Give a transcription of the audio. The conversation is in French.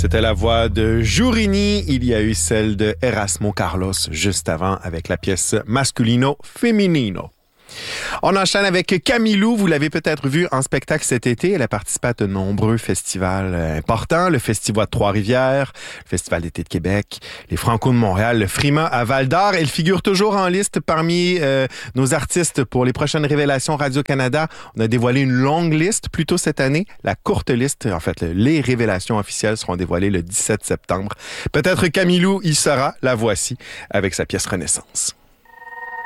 C'était la voix de Jourini. Il y a eu celle de Erasmo Carlos juste avant avec la pièce Masculino Feminino. On enchaîne avec Camille Lou. Vous l'avez peut-être vu en spectacle cet été. Elle a participé à de nombreux festivals importants. Le Festival de Trois-Rivières, le Festival d'été de Québec, les Franco de Montréal, le Frima à Val-d'Or. Elle figure toujours en liste parmi nos artistes pour les prochaines révélations Radio-Canada. On a dévoilé une longue liste plus tôt cette année. La courte liste, en fait, les révélations officielles seront dévoilées le 17 septembre. Peut-être Camille Lou y sera. La voici avec sa pièce Renaissance.